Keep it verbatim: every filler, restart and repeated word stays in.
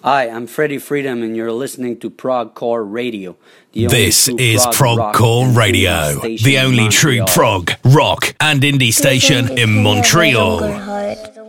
Hi, I'm Freddie Freedom, and you're listening to Progcore Radio. This is Progcore Radio, the only true prog, rock, and indie station in Montreal.